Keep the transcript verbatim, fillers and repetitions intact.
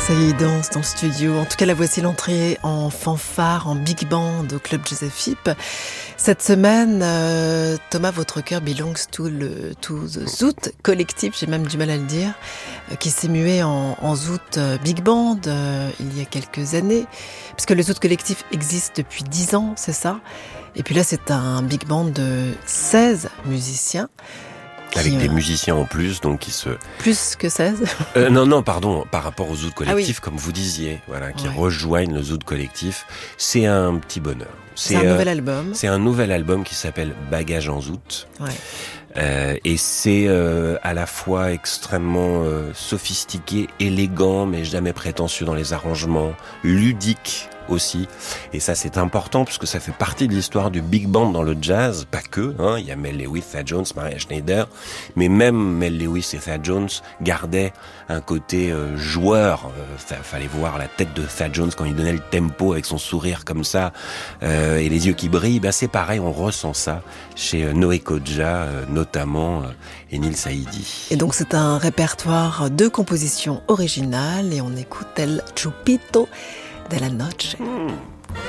Ça y est, il danse dans le studio. En tout cas, la voici l'entrée en fanfare, en big band au Club Joseph Philippe. Cette semaine, euh, Thomas, votre cœur belongs to, le, to the Zoot collectif, j'ai même du mal à le dire, euh, qui s'est mué en, en Zoot euh, big band euh, il y a quelques années. Parce que le Zoot collectif existe depuis dix ans, c'est ça. Et puis là, c'est un big band de seize musiciens. Avec qui, des euh, musiciens en plus, donc qui se... Plus que seize euh, Non, non, pardon, par rapport au Zoot collectif, ah oui. comme vous disiez, voilà, qui ouais. rejoignent le Zoot collectif. C'est un petit bonheur. C'est, c'est un euh, nouvel album. C'est un nouvel album qui s'appelle Bagage en Zoot. Ouais. Euh, et c'est euh, à la fois extrêmement euh, sophistiqué, élégant, mais jamais prétentieux dans les arrangements, ludique aussi. Et ça, c'est important parce que ça fait partie de l'histoire du big band dans le jazz, pas que, hein. Il y a Mel Lewis, Thad Jones, Mariah Schneider, mais même Mel Lewis et Thad Jones gardaient un côté euh, joueur. Euh, fallait voir la tête de Thad Jones quand il donnait le tempo avec son sourire comme ça euh, et les yeux qui brillent. Ben c'est pareil, on ressent ça chez euh, Noé Kodja, euh, notamment, euh, et Neil Saidi. Et donc c'est un répertoire de compositions originales et on écoute El Chupito de la Noche. Mmh.